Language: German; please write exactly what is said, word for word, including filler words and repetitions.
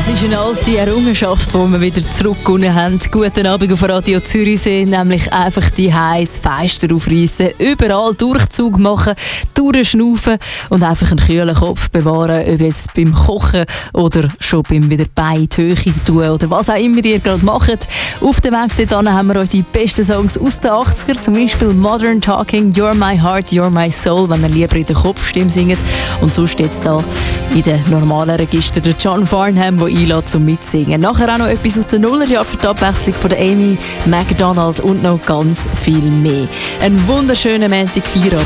Es ist eine alte Errungenschaft, die wir wieder zurückgewonnen haben. Guten Abend auf Radio Zürichsee, nämlich einfach die heiß Fenster aufreißen, überall Durchzug machen, durchschnaufen und einfach einen kühlen Kopf bewahren, ob jetzt beim Kochen oder schon beim wieder Bein in die Höhe tun oder was auch immer ihr gerade macht. Auf dem Weg dorthin haben wir euch die besten Songs aus den achtziger, zum Beispiel Modern Talking, You're My Heart, You're My Soul, wenn ihr lieber in der Kopfstimme singt. Und sonst jetzt da in den normalen Register der John Farnham, der einlädt zum Mitsingen. Nachher auch noch etwas aus den Nullerjahren für die Abwechslung von der Amy Macdonald und noch ganz viel mehr. Einen wunderschönen Montag, Feierabend.